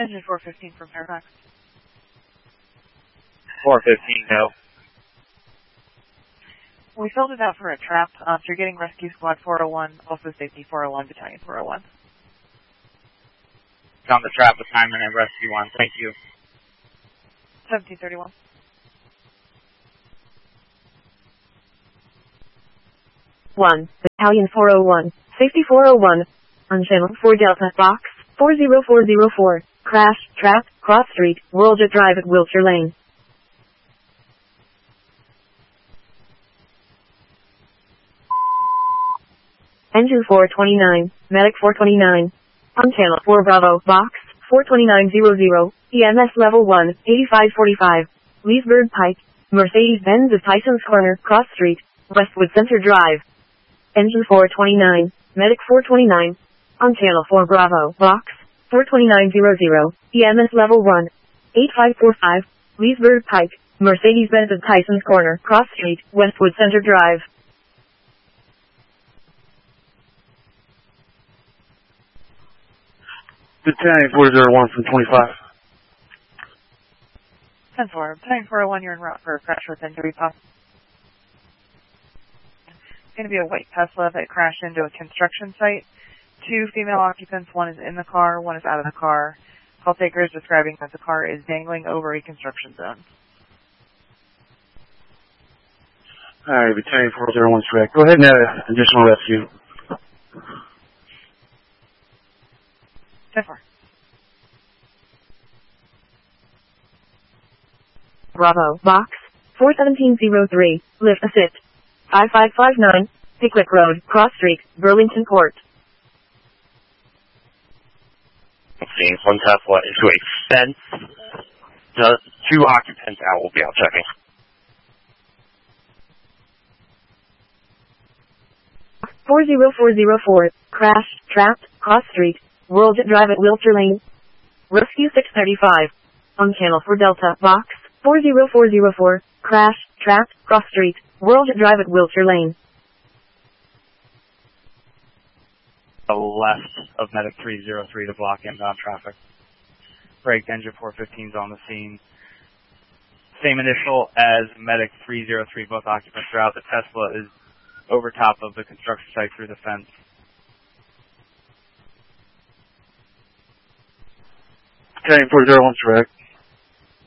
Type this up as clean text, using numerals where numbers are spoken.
Engine 415 from Fairfax. 415, no. We filled it out for a trap. So you're getting Rescue Squad 401, also Safety 401, Battalion 401. On the trap assignment and Rescue 1. Thank you. 1731. One, Battalion 401, Safety 401, on Channel 4 Delta, Box 40404, crash, trap, cross street, Worldjet Drive at Wilshire Lane. Engine 429, Medic 429, on Channel 4 Bravo, Box 42900, EMS Level 1, 8545, Leesburg Pike, Mercedes-Benz of Tysons Corner, Cross Street, Westwood Center Drive. Engine 429, Medic 429, on Channel 4 Bravo, Box 42900, EMS Level 1, 8545, Leesburg Pike, Mercedes-Benz of Tysons Corner, Cross Street, Westwood Center Drive. Battalion 401 from 25. 10-4. Battalion 401, you're en route for a crash with injury pop. It's going to be a white Tesla that crashed into a construction site. 2 female occupants, one is in the car, one is out of the car. Call taker is describing that the car is dangling over a construction zone. Alright, Battalion 401's correct. Go ahead and add additional rescue. 10-4. Bravo, Box 41703, lift assist. 5559, Pickwick Road, Cross Street, Burlington Court. Seeing 1 Tesla into a fence. The 2 occupants out will be out checking. – 40404, crash, trapped, Cross Street, Worldjet Drive at Wilshire Lane. Rescue 635, on Channel 4 Delta, Box 40404, crash, trapped, Cross Street, Worldjet Drive at Wilshire Lane. Left of Medic 303 to block inbound traffic. Braked, Engine 415's on the scene. Same initial as Medic 303, both occupants are out. The Tesla is over top of the construction site through the fence. Battalion 401's correct.